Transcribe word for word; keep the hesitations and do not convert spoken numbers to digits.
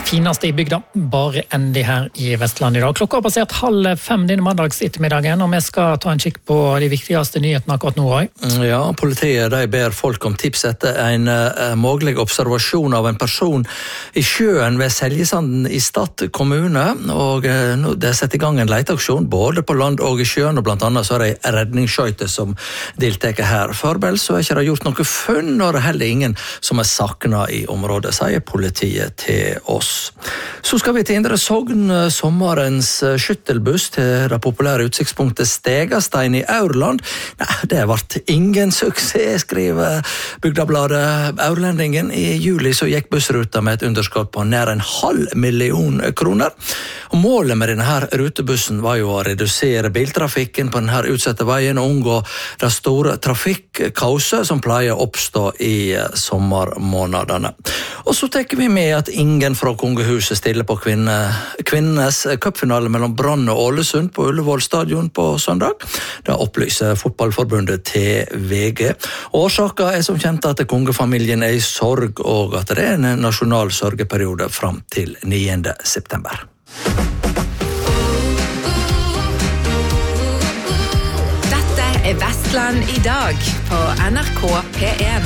fineste i bygda, bare endelig her i Vestland i dag. Klokka har passert halv fem denne mandags ettermiddagen, og vi skal ta en kikk på de viktigste nyhetene akkurat nå. Ja, politiet de ber folk om tips etter en uh, mulig observasjon av en person i sjøen ved Seljesanden i Stad kommune, og uh, nå det er satt i gang en leteaksjon både på land og i sjøen, og blant annet så er det en redningsskøyte som deltaker her. Forbel så er ikke det gjort noe funn, og det er heller ingen som er sakna i området, sier politiet til oss. Så skal vi til Indre Sogn, sommerens skyttelbuss til det populære utsiktspunktet Stegastein i Aurland. Nei, det ble ingen suksess, skriver Bygdabladet Aurlendingen. I juli så gikk bussruta med et underskudd på nær en halv million kroner. Og målet med denne her rutebussen var jo å redusere biltrafikken på denne utsette veien og unngå det store trafikkaoset som pleier å oppstå i sommermånedene. Og så tenker vi med at ingen fra Kongehuset stiller på kvinne, kvinnenes cupfinale mellom Brann og Ålesund på Ullevål stadion på søndag. Det opplyser fotballforbundet til V G. Årsaken er som kjent at kongefamilien er i sorg, og at det er en nasjonal sørgeperiode fram til niende september. Dette er Vestland i dag på N R K P en.